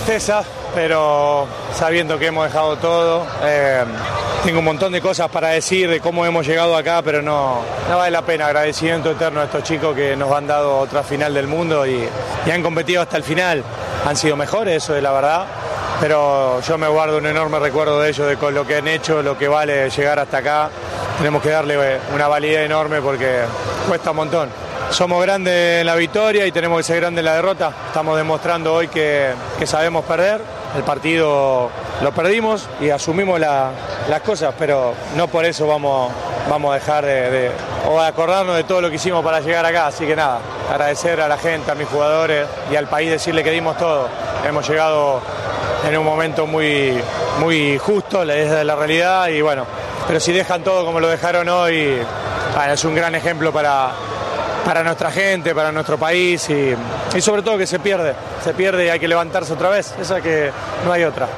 tristeza, pero sabiendo que hemos dejado todo. Tengo un montón de cosas para decir de cómo hemos llegado acá, pero no vale la pena. Agradecimiento eterno a estos chicos que nos han dado otra final del mundo y han competido hasta el final. Han sido mejores, eso es la verdad, pero yo me guardo un enorme recuerdo de ellos, de con lo que han hecho, lo que vale llegar hasta acá. Tenemos que darle una validez enorme porque cuesta un montón. Somos grandes en la victoria y tenemos que ser grandes en la derrota. Estamos demostrando hoy que sabemos perder. El partido lo perdimos y asumimos las cosas, pero no por eso vamos a dejar de acordarnos de todo lo que hicimos para llegar acá. Así que nada, agradecer a la gente, a mis jugadores y al país, decirle que dimos todo. Hemos llegado en un momento muy, muy justo, es la realidad, y bueno, pero si dejan todo como lo dejaron hoy, bueno, es un gran ejemplo para nuestra gente, para nuestro país y sobre todo que se pierde y hay que levantarse otra vez, esa que no hay otra.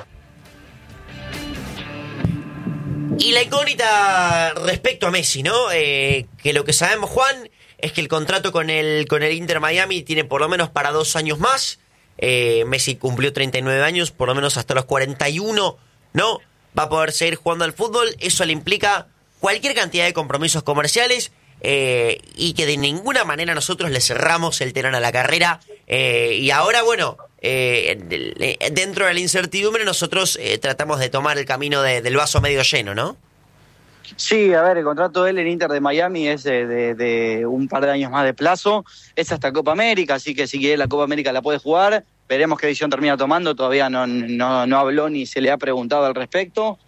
Y la incógnita respecto a Messi, ¿no? Que lo que sabemos, Juan, es que el contrato con el Inter Miami tiene por lo menos para 2 años más. Messi cumplió 39 años, por lo menos hasta los 41, ¿no? Va a poder seguir jugando al fútbol. Eso le implica cualquier cantidad de compromisos comerciales. Y que de ninguna manera nosotros le cerramos el telón a la carrera, y ahora bueno, dentro de la incertidumbre nosotros tratamos de tomar el camino del vaso medio lleno, ¿no? Sí, a ver, el contrato de él en Inter de Miami es de un par de años más de plazo, es hasta Copa América, así que si quiere la Copa América la puede jugar, veremos qué decisión termina tomando, todavía no habló ni se le ha preguntado al respecto.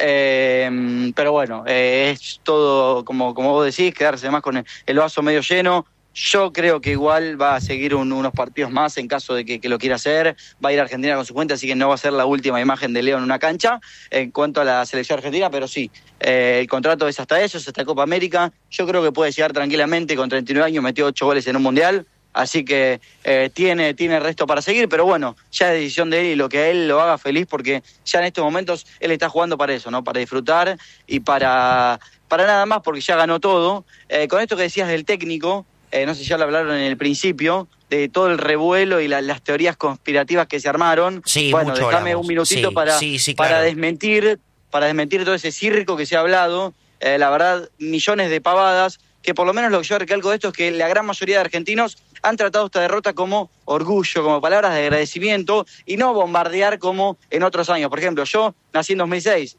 Pero bueno, es todo como vos decís, quedarse más con el vaso medio lleno. Yo creo que igual va a seguir unos partidos más en caso de que lo quiera hacer. Va a ir a Argentina con su cuenta, así que no va a ser la última imagen de Leo en una cancha en cuanto a la selección argentina, pero sí, el contrato es hasta eso, es hasta Copa América. Yo creo que puede llegar tranquilamente, con 39 años metió 8 goles en un mundial. Así que tiene el resto para seguir, pero bueno, ya es decisión de él y lo que a él lo haga feliz, porque ya en estos momentos él está jugando para eso, ¿no? Para disfrutar y para nada más, porque ya ganó todo. Con esto que decías del técnico, no sé si ya lo hablaron en el principio, de todo el revuelo y las teorías conspirativas que se armaron. Sí, bueno, mucho déjame hablamos. un minutito Claro. para desmentir todo ese circo que se ha hablado. La verdad, millones de pavadas, que por lo menos lo que yo recalco de esto es que la gran mayoría de argentinos han tratado esta derrota como orgullo, como palabras de agradecimiento y no bombardear como en otros años. Por ejemplo, yo nací en 2006,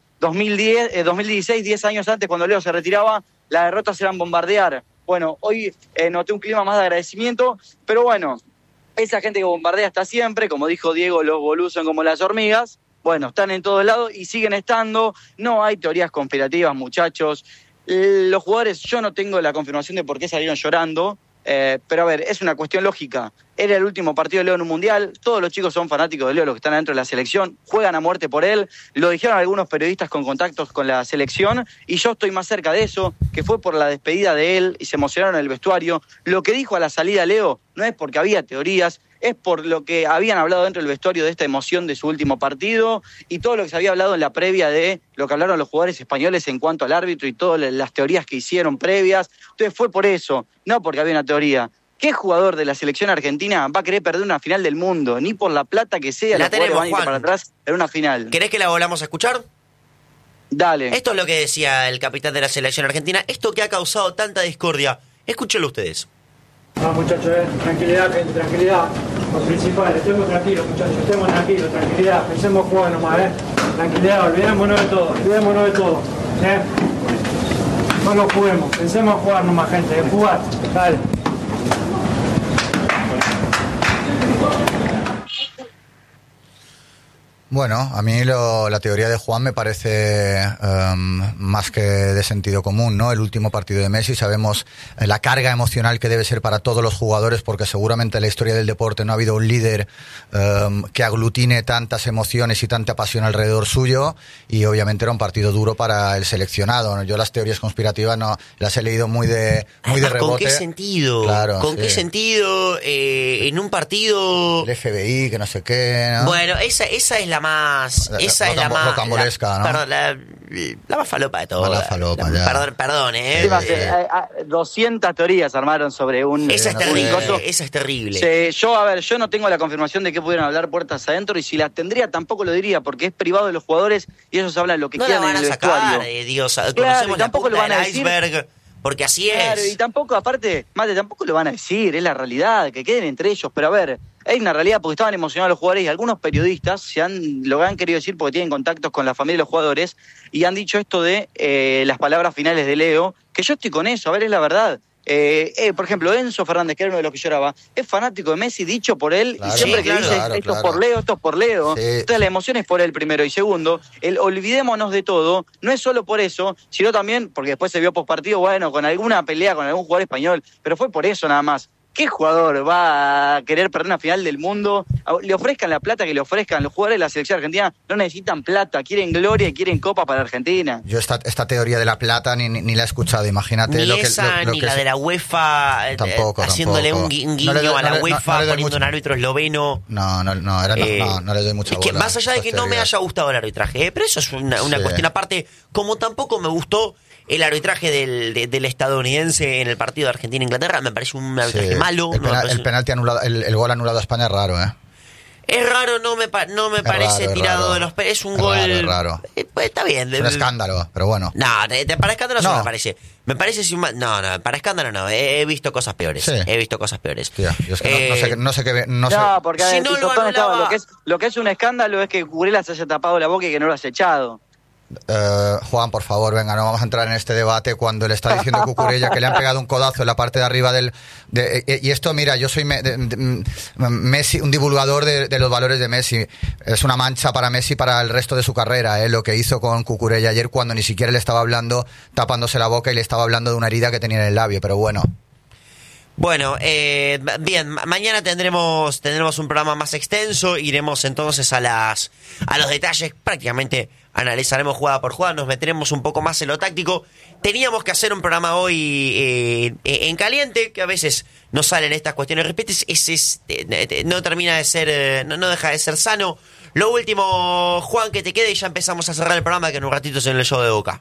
2016, 10 años antes, cuando Leo se retiraba, las derrotas eran bombardear. Bueno, hoy noté un clima más de agradecimiento, pero bueno, esa gente que bombardea está siempre, como dijo Diego, los bolús son como las hormigas. Bueno, están en todos lados y siguen estando. No hay teorías conspirativas, muchachos. Los jugadores, yo no tengo la confirmación de por qué salieron llorando, pero a ver, es una cuestión lógica. Era el último partido de Leo en un mundial, todos los chicos son fanáticos de Leo, los que están dentro de la selección, juegan a muerte por él, lo dijeron algunos periodistas con contactos con la selección, y yo estoy más cerca de eso, que fue por la despedida de él, y se emocionaron en el vestuario. Lo que dijo a la salida Leo no es porque había teorías, es por lo que habían hablado dentro del vestuario de esta emoción de su último partido y todo lo que se había hablado en la previa de lo que hablaron los jugadores españoles en cuanto al árbitro y todas las teorías que hicieron previas. Entonces fue por eso, no porque había una teoría. ¿Qué jugador de la selección argentina va a querer perder una final del mundo? Ni por la plata que sea, La tenemos, van a ir Juan. para atrás en una final. ¿Querés que la volvamos a escuchar? Dale. Esto es lo que decía el capitán de la selección argentina, esto que ha causado tanta discordia. Escúchenlo ustedes. No, muchachos, tranquilidad, gente, tranquilidad. Lo principal, estemos tranquilos, muchachos, estemos tranquilos, tranquilidad. Pensemos jugar nomás, Tranquilidad, olvidémonos de todo, No lo juguemos, pensemos jugar nomás, gente, jugar, dale. Bueno, a mí la teoría de Juan me parece más que de sentido común, ¿no? El último partido de Messi, sabemos la carga emocional que debe ser para todos los jugadores, porque seguramente en la historia del deporte no ha habido un líder que aglutine tantas emociones y tanta pasión alrededor suyo, y obviamente era un partido duro para el seleccionado, ¿no? Yo las teorías conspirativas no las he leído muy de rebote. ¿Con qué sentido? Claro, ¿Con sí. qué sentido? En un partido... El FBI, que no sé qué, ¿no? Bueno, esa es la la más... Esa es la más... rocambolesca, ¿no? Perdón, la más falopa de todo. La falopa, ya. Perdón, Sí, 200 teorías armaron sobre un... Esa es no terrible, sé. esa es terrible. Sí, yo no tengo la confirmación de que pudieron hablar puertas adentro, y si las tendría tampoco lo diría, porque es privado de los jugadores y ellos hablan lo que No la quieran van en a el sacar, vestuario. Dios, Claro, conocemos y la tampoco punta lo van a del decir. iceberg, porque así Claro, es. y tampoco, aparte, Mate, tampoco lo van a decir, es la realidad, que queden entre ellos. Pero a ver, hay una realidad porque estaban emocionados los jugadores y algunos periodistas lo han querido decir porque tienen contactos con la familia de los jugadores y han dicho esto de las palabras finales de Leo, que yo estoy con eso, a ver, es la verdad. Por ejemplo, Enzo Fernández, que era uno de los que lloraba, es fanático de Messi, dicho por él, Claro, y siempre sí, que dice claro, esto es por Leo, esto es por Leo. Sí. Entonces la emoción es por él primero, y segundo, el olvidémonos de todo, no es solo por eso, sino también porque después se vio postpartido, bueno, con alguna pelea con algún jugador español, pero fue por eso nada más. ¿Qué jugador va a querer perder una final del mundo? Le ofrezcan la plata que le ofrezcan. Los jugadores de la selección argentina no necesitan plata, quieren gloria y quieren copa para Argentina. Yo esta teoría de la plata ni la he escuchado, imagínate Ni lo que... esa, lo ni que la de la UEFA, Tampoco, haciéndole tampoco. un guiño No le doy- a la no le- UEFA, no le doy poniendo mucho- un árbitro esloveno. No le doy mucha Es que bola más allá de a que estas no me teorías. haya gustado el arbitraje, pero eso es una Sí. cuestión aparte, como tampoco me gustó el arbitraje del estadounidense en el partido de Argentina-Inglaterra, me parece un arbitraje Sí. malo. El, no me parece- el penalti anulado, el gol anulado a España es raro, ¿eh? Es raro, no me parece raro, es tirado raro. de los pelos, es un Es gol... raro, es raro. Pues está bien. Es un escándalo, pero bueno. No, para escándalo no No. me parece. Me parece... No, para escándalo no. He visto cosas peores. Sí. He visto cosas peores. Tía, yo es que no sé qué... No sé. No, porque a Si ver, no lo Pisotón estaba- anulaba- lo que es un escándalo es que Curela se haya tapado la boca y que no lo has echado. Juan, por favor, venga, no vamos a entrar en este debate cuando le está diciendo a Cucurella que le han pegado un codazo en la parte de arriba y esto, mira, yo soy Messi, un divulgador de los valores de Messi. Es una mancha para Messi para el resto de su carrera, lo que hizo con Cucurella ayer cuando ni siquiera le estaba hablando, tapándose la boca y le estaba hablando de una herida que tenía en el labio, pero bueno. Bueno, bien, mañana tendremos un programa más extenso, iremos entonces a los detalles, prácticamente analizaremos jugada por jugada, nos meteremos un poco más en lo táctico. Teníamos que hacer un programa hoy en caliente, que a veces nos salen estas cuestiones respecto, no termina de ser, no deja de ser sano. Lo último, Juan, que te quede y ya empezamos a cerrar el programa, que en un ratito es en el show de Boca.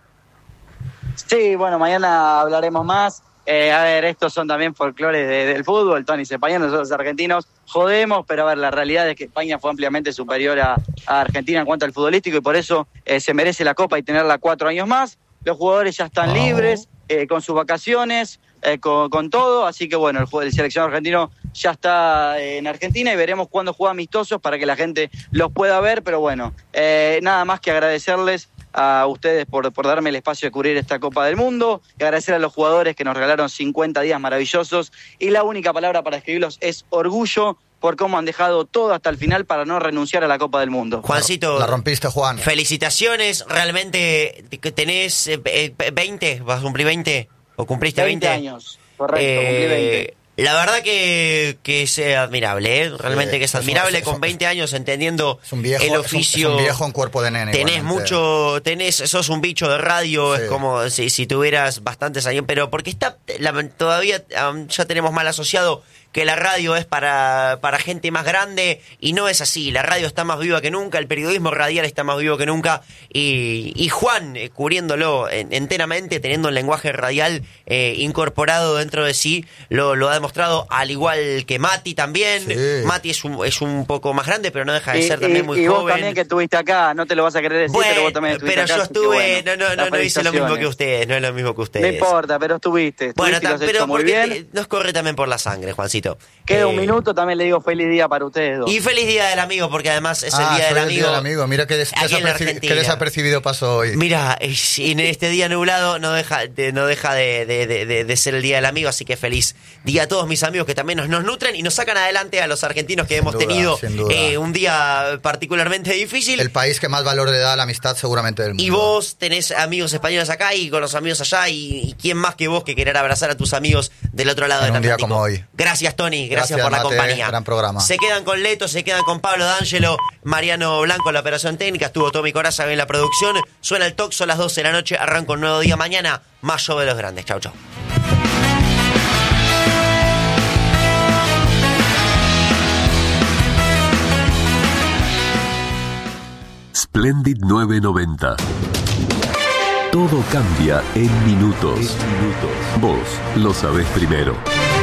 Sí, bueno, mañana hablaremos más. A ver, estos son también folclores del fútbol. Tony Cepagna, nosotros argentinos jodemos, pero a ver, la realidad es que España fue ampliamente superior a Argentina en cuanto al futbolístico y por eso se merece la Copa y tenerla 4 años más. Los jugadores ya están libres, con sus vacaciones, con todo, así que bueno, el seleccionado argentino ya está en Argentina y veremos cuándo juega amistosos para que la gente los pueda ver, pero bueno, nada más que agradecerles a ustedes por darme el espacio de cubrir esta Copa del Mundo, y agradecer a los jugadores que nos regalaron 50 días maravillosos, y la única palabra para escribirlos es orgullo por cómo han dejado todo hasta el final para no renunciar a la Copa del Mundo. Juancito, La rompiste, Juan. felicitaciones, realmente tenés 20, vas a cumplir 20 o cumpliste 20 años, correcto, cumplí 20. La verdad que es admirable, realmente Sí, que es admirable con 20 años entendiendo Es un viejo, el oficio. es un viejo en cuerpo de nene. Tenés igualmente. sos un bicho de radio, Sí. es como si tuvieras bastantes años, pero porque todavía ya tenemos mal asociado que la radio es para gente más grande y no es así, la radio está más viva que nunca, el periodismo radial está más vivo que nunca y Juan cubriéndolo enteramente, teniendo un lenguaje radial incorporado dentro de sí, lo ha demostrado, al igual que Mati también. Sí. Mati es un poco más grande, pero no deja de ser Y también muy vos joven. también que estuviste acá, no te lo vas a querer decir, Bueno, pero vos también estuviste acá. yo así que estuve, bueno, no hice lo mismo que felicitaciones. ustedes, no es lo mismo que No ustedes. importa, pero estuviste Bueno, y lo has pero hecho muy porque bien. nos corre también por la sangre, Juancito. Queda un minuto, también le digo feliz día para ustedes dos. Y feliz día del amigo, porque además es el día soy del el amigo. día del amigo. Mira qué aquí en la Argentina. desapercibido pasó hoy. Mira, en este día nublado no deja de ser el día del amigo, así que feliz día a todos mis amigos que también nos nutren y nos sacan adelante a los argentinos que Sin hemos duda, tenido sin duda. un día particularmente difícil. El país que más valor le da a la amistad seguramente del mundo. Y vos tenés amigos españoles acá y con los amigos allá y quién más que vos que querer abrazar a tus amigos del otro lado En del un día Atlántico. como hoy. Gracias, Tony, gracias Gracias, por la Mate, compañía. gran programa. Se quedan con Leto, se quedan con Pablo D'Angelo, Mariano Blanco en la operación técnica, estuvo Tommy Coraza en la producción. Suena el talk, son las 12 de la noche, arranca un nuevo día mañana, más show de los grandes. Chau, chau. Splendid 990. Todo cambia en minutos. Vos lo sabés primero.